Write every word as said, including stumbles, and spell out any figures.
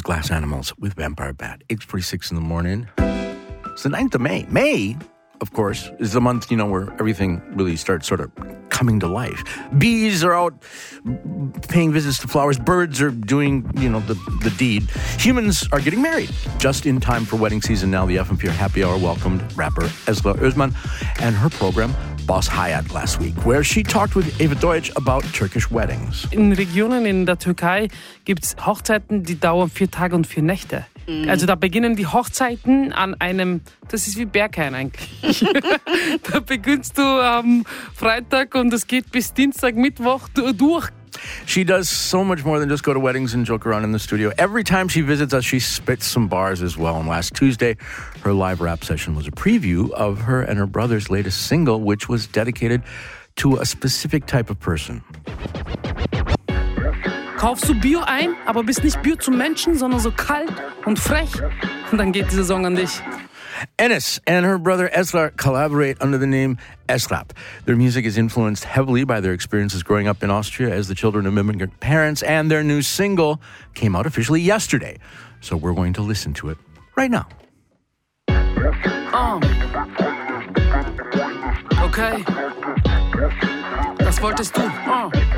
Glass Animals with Vampire Bat. eight forty-six in the morning. It's the ninth of May. May, of course, is the month, you know, where everything really starts sort of coming to life. Bees are out paying visits to flowers. Birds are doing, you know, the, the deed. Humans are getting married just in time for wedding season. Now the F M P R Happy Hour welcomed rapper Esra Özman and her program Boss Hayat last week, where she talked with Eva Deutsch about Turkish weddings. In Regionen in der Türkei gibt es Hochzeiten, die dauern vier Tage und vier Nächte. Also da beginnen die Hochzeiten an einem, das ist wie Berghain eigentlich. Da beginnst du am Freitag und es geht bis Dienstag, Mittwoch durch. She does so much more than just go to weddings and joke around in the studio. Every time she visits us, she spits some bars as well. And last Tuesday, her live rap session was a preview of her and her brother's latest single, which was dedicated to a specific type of person. Kaufst du Bier ein, aber bist nicht Bier zum Menschen, sondern so kalt und frech. Und dann geht dieser Song an dich. Enes and her brother Esra collaborate under the name Esrap. Their music is influenced heavily by their experiences growing up in Austria as the children of immigrant parents, and their new single came out officially yesterday. So we're going to listen to it right now. Oh. Okay. Das wolltest du. Oh.